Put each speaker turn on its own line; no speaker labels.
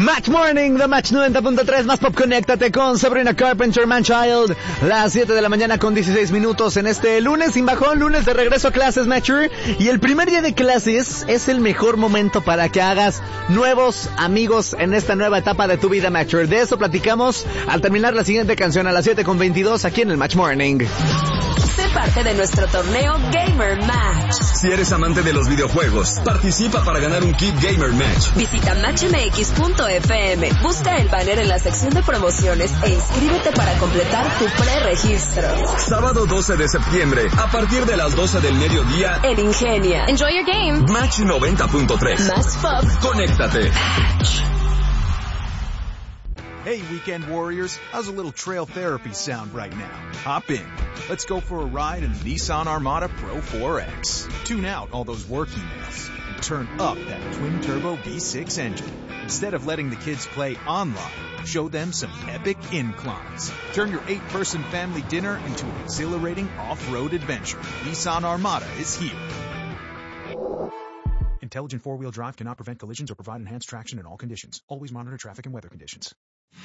Match Morning, The Match 90.3, más pop, conéctate con Sabrina Carpenter, Man-Child, las 7 de la mañana con 16 minutos en este lunes sin bajón, lunes de regreso a clases, Matcher, y el primer día de clases es el mejor momento para que hagas nuevos amigos en esta nueva etapa de tu vida, Matcher. De eso platicamos al terminar la siguiente canción a las 7:22 aquí en el Match Morning.
Sé parte de nuestro torneo Gamer Match.
Si eres amante de los videojuegos, participa para ganar un kit Gamer Match.
Visita matchmx.fm, busca el banner en la sección de promociones e inscríbete para completar tu preregistro.
Sábado 12 de septiembre, a partir de las 12 del mediodía,
en Ingenia.
Enjoy your game.
Match 90.3.
Más pop.
Conéctate.
Match.
Hey, Weekend Warriors, how's a little trail therapy sound right now? Hop in. Let's go for a ride in the Nissan Armada Pro 4X. Tune out all those work emails and turn up that twin-turbo V6 engine. Instead of letting the kids play online, show them some epic inclines. Turn your 8-person family dinner into an exhilarating off-road adventure. Nissan Armada is here. Intelligent four-wheel drive cannot prevent collisions or provide enhanced traction in all conditions. Always monitor traffic and weather conditions.